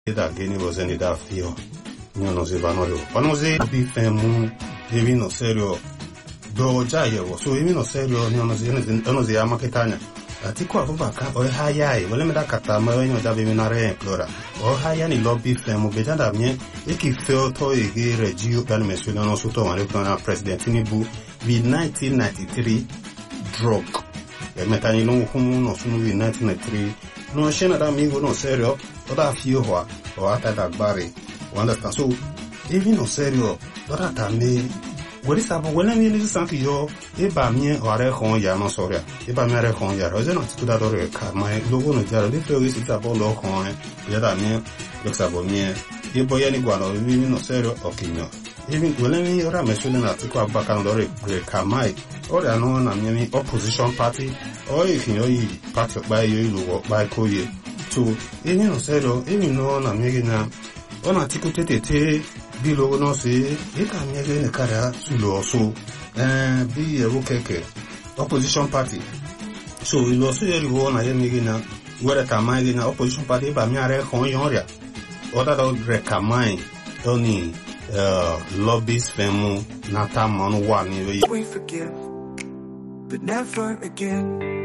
da geni was any da fio. No se vanno. Quando se bifemu evi no serio do jayewo. So evi no serio no se ama ketanya. Ati kwa baka o hayai wole me da kata ma wenyo da be na re plora. O haya ni lobby femu beja da mie e ki feo to e ge regio dan me so no so to wan na president Tinubu bi 1993 drug. E metani no humu no sunu bi 1993 no shena da mingo no serio o da fio ho o ata da gbare. Understand? So even no serio o da ta me wori sabo wala mi ni sanki yo e ba mi ore khon ya no soria e ba mi ore khon ya ro je no ti da do re ka mai logo no ja ro le feo isi sabo lo khon ya da mi lo sabo mi e boya ni gwa no mi no serio o kinyo even wala mi ora me sule na ti kwa ba kan do re ka mai ora no na mi opposition party o e kinyo yi party ba yo lo ba ko ye so e ni no serio e mi no na mi na ona ti ko tete bi logo no se e ka mi ne kara sulo so bi e wo keke opposition party so lo so ye lo na ye mi na wera ta mai na opposition party ba mi are khon yoria oda do rekamai oni lobbies femu na ta manu wa ni we we forgive but never again.